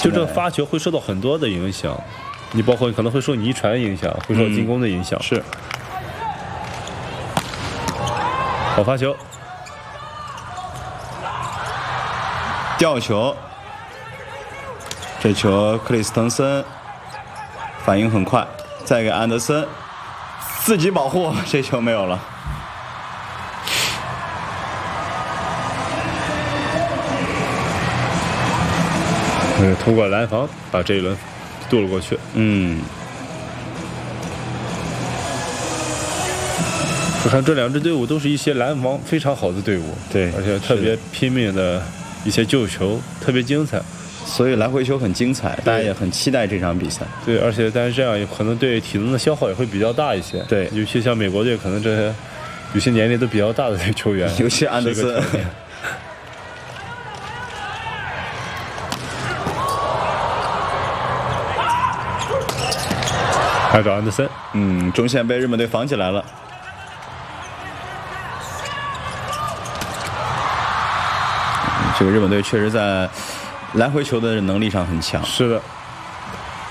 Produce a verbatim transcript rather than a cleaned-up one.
就这发球会受到很多的影响，你包括可能会受你一传影响，会受进攻的影响。 嗯、是。 好发球， 吊球，这球克里斯滕森反应很快，再给安德森自己保护，这球没有了。 嗯，通过拦防把这一轮渡了过去。 嗯， 我看这两支队伍都是一些拦防非常好的队伍， 对， 而且特别拼命的一些救球，特别精彩， 所以来回球很精彩，大家也很期待这场比赛。 对，而且但是这样也可能对体能的消耗也会比较大一些。 对， 尤其像美国队，可能这些有些年龄都比较大的球员， 尤其安德森。 还找安德森， 嗯，中线被日本队防起来了。这个日本队确实在来回球的能力上很强。 是的。